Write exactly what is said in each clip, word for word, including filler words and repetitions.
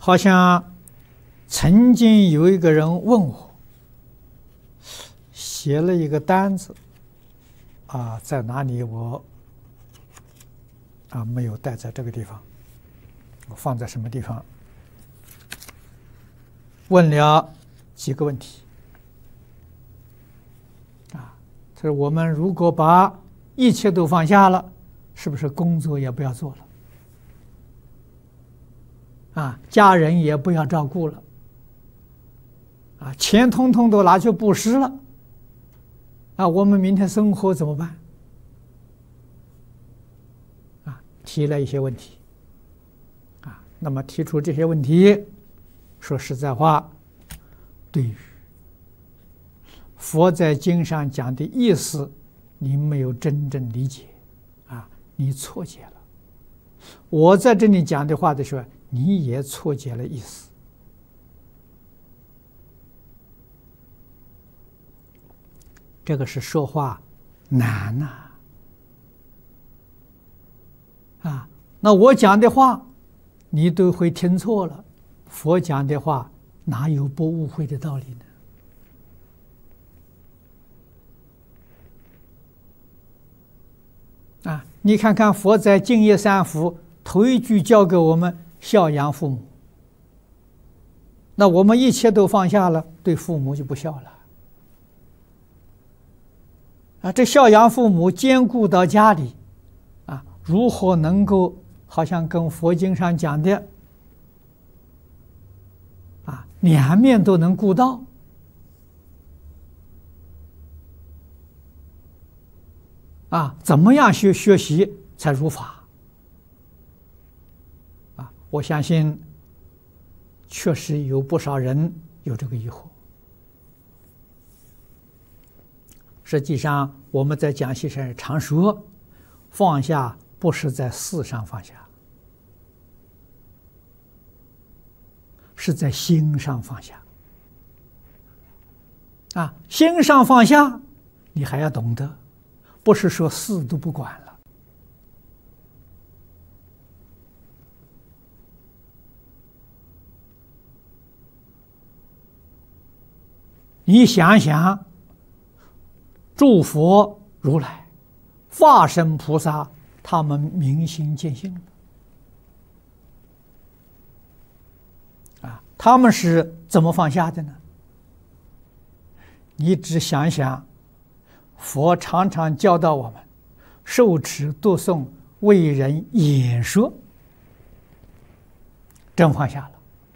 好像曾经有一个人问我，写了一个单子，啊，在哪里我啊没有带在这个地方，我放在什么地方？问了几个问题，啊，就是我们如果把一切都放下了，是不是工作也不要做了？啊，家人也不要照顾了，啊，钱通通都拿去布施了，啊，我们明天生活怎么办？啊，提了一些问题，啊，那么提出这些问题，说实在话，对于佛在经上讲的意思，你没有真正理解，啊，你错解了。我在这里讲的话的时候，你也错解了意思。这个是说话难呐！啊，那我讲的话，你都会听错了。佛讲的话，哪有不误会的道理呢？啊，你看看佛在《净业三福》头一句教给我们孝养父母，那我们一切都放下了，对父母就不孝了。啊，这孝养父母兼顾到家里，啊，如何能够好像跟佛经上讲的，啊，两面都能顾到？啊，怎么样学学习才如法？啊，我相信确实有不少人有这个疑惑。实际上，我们在讲习上常说，放下不是在事上放下，是在心上放下。啊，心上放下，你还要懂得。不是说事都不管了，你想想，诸佛如来、化身菩萨，他们明心见性了，啊，他们是怎么放下的呢？你只想一想。佛常常教导我们，受持读诵为人演说，真放下了，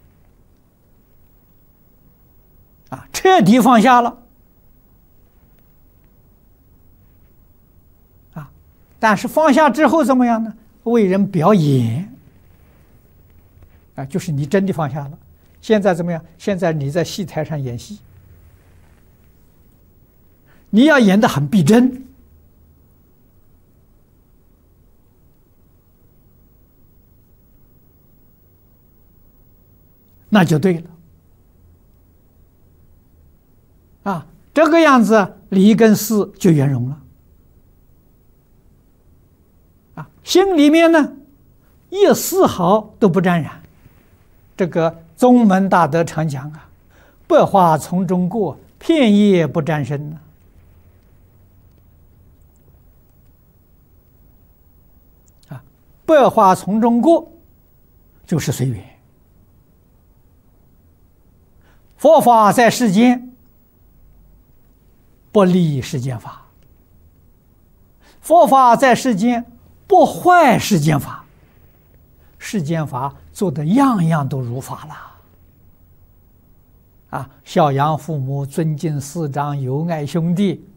啊，彻底放下了，啊，但是放下之后怎么样呢？为人表演，啊，就是你真的放下了。现在怎么样？现在你在戏台上演戏。你要演得很逼真，那就对了。啊，这个样子理跟事就圆融了。啊，心里面呢，一丝毫都不沾染。这个宗门大德常讲啊，百花丛中过，片叶不沾身呢。百花丛中过，就是随缘。佛法在世间，不立世间法；佛法在世间，不坏世间法。世间法做的样样都如法了。啊，孝养父母，尊敬师长，友爱兄弟，